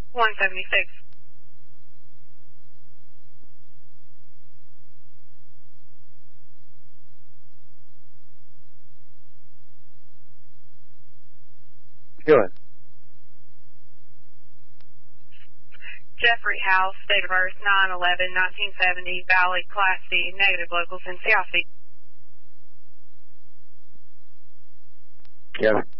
176. Doing. Jeffrey House, date of birth 9/11/1970, valid, Class C, negative locals in Seattle. Yeah.